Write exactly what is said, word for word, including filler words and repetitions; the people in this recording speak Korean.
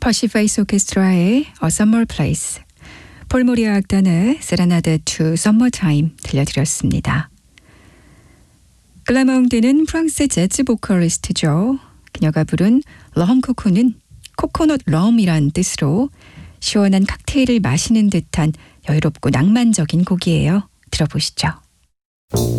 허시 페이스 오케스트라의 A Summer Place, 폴 모리아 악단의 세레나데 투 Summertime 들려드렸습니다. 글라몽드는 프랑스 재즈 보컬리스트죠. 그녀가 부른 럼 코코는 코코넛 럼이란 뜻으로 시원한 칵테일을 마시는 듯한 여유롭고 낭만적인 곡이에요. 들어보시죠.